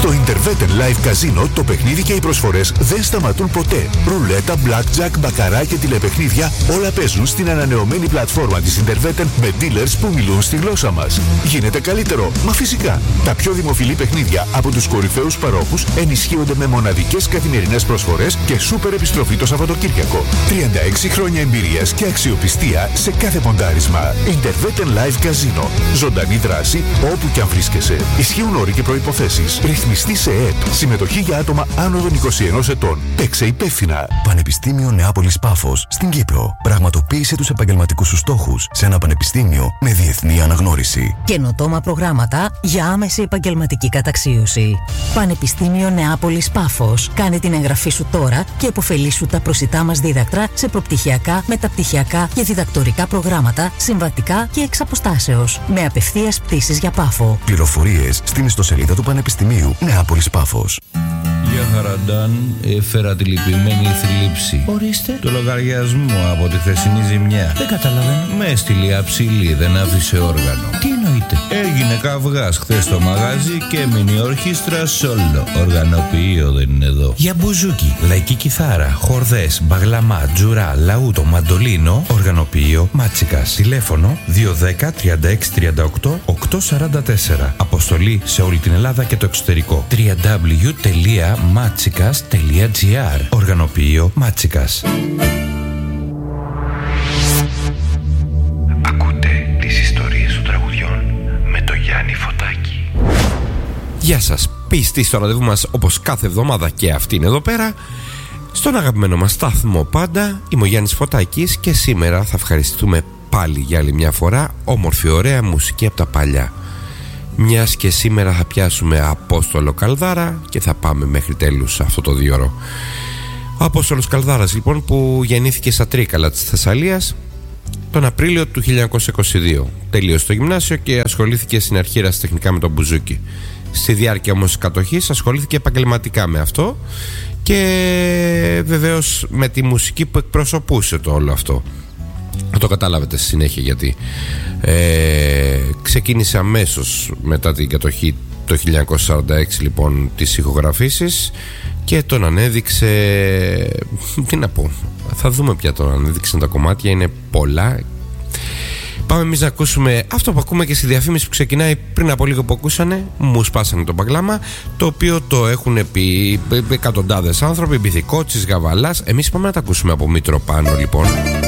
Στο Interveten Live Casino το παιχνίδι και οι προσφορές δεν σταματούν ποτέ. Ρουλέτα, blackjack, μπακαρά και τηλεπαιχνίδια όλα παίζουν στην ανανεωμένη πλατφόρμα της Interveten με dealers που μιλούν στη γλώσσα μας. Γίνεται καλύτερο? Μα φυσικά. Τα πιο δημοφιλή παιχνίδια από τους κορυφαίους παρόχους ενισχύονται με μοναδικές καθημερινές προσφορές και σούπερ επιστροφή το Σαββατοκύριακο. 36 χρόνια εμπειρίας και αξιοπιστία σε κάθε ποντάρισμα. Interveten Live Casino. Ζωντανή δράση όπου και αν βρίσκεσαι. Ισχύουν όροι και προϋποθέσεις. Ρυθμιστή σε ΕΕΠ. Συμμετοχή για άτομα άνω των 21 ετών. Παίξε υπεύθυνα. Πανεπιστήμιο Νεάπολης Πάφος στην Κύπρο. Πραγματοποίησε τους επαγγελματικούς σου στόχους σε ένα πανεπιστήμιο με διεθνή αναγνώριση. Καινοτόμα προγράμματα για άμεση επαγγελματική καταξίωση. Πανεπιστήμιο Νεάπολης Πάφος. Κάνε την εγγραφή σου τώρα και υποφελήσου τα προσιτά μας δίδακτρα σε προπτυχιακά, μεταπτυχιακά και διδακτορικά προγράμματα συμβατικά και εξ αποστάσεως. Με απευθείας πτήσεις για Πάφο. Πληροφορίες στην ιστοσελίδα του Πανεπιστημίου Νεάπολης Πάφος. Για χαραντάν, έφερα τη λυπημένη θλίψη. Ορίστε. Το λογαριασμό από τη χθεσινή ζημιά. Δεν καταλαβαίνω. Με έστειλε αψιλή, δεν άφησε όργανο. Τι εννοείται? Έγινε καυγάς χθες στο μαγάζι και έμεινε η ορχήστρα σόλο. Οργανοποιείο δεν είναι εδώ. Για μπουζούκι, λαϊκή κιθάρα, χορδές, μπαγλαμά, τζουρά, λαούτο, μαντολίνο. Οργανοποιείο Μάτσικας. Τηλέφωνο 210 36 38 844. Αποστολή σε όλη την Ελλάδα και το εξωτερικό. www.matsikas.gr. Οργανοποιείο Μάτσικας. Ακούτε τις ιστορίες των τραγουδιών με το Γιάννη Φωτάκη. Γεια σας, πιστοί στο ραντεβού μας όπως κάθε εβδομάδα και αυτή είναι εδώ πέρα. Στον αγαπημένο μας σταθμό πάντα, είμαι ο Γιάννης Φωτάκης και σήμερα θα ευχαριστούμε πάλι για άλλη μια φορά όμορφη ωραία μουσική από τα παλιά. Μιας και σήμερα θα πιάσουμε Απόστολο Καλδάρα και θα πάμε μέχρι τέλους αυτό το 2ωρο. Ο Απόστολος Καλδάρας λοιπόν, που γεννήθηκε στα Τρίκαλα της Θεσσαλίας τον Απρίλιο του 1922. Τελείωσε το γυμνάσιο και ασχολήθηκε στην αρχή ερασιτεχνικά με τον μπουζούκι. Στη διάρκεια όμως της κατοχής ασχολήθηκε επαγγελματικά με αυτό και βεβαίως με τη μουσική που εκπροσωπούσε το όλο αυτό. Θα το καταλάβετε στη συνέχεια γιατί. Ξεκίνησε αμέσως μετά την κατοχή το 1946 λοιπόν τις ηχογραφήσεις και τον ανέδειξε, τι να πω, θα δούμε πια τον ανέδειξαν τα κομμάτια, είναι πολλά. Πάμε εμείς να ακούσουμε αυτό που ακούμε και στη διαφήμιση που ξεκινάει πριν από λίγο που ακούσανε. Μου σπάσανε το μπαγλάμα, το οποίο το έχουν πει εκατοντάδες άνθρωποι, Μπιθικότσης, Γαβαλάς. Εμείς πάμε να τα ακούσουμε από Μητροπάνο λοιπόν.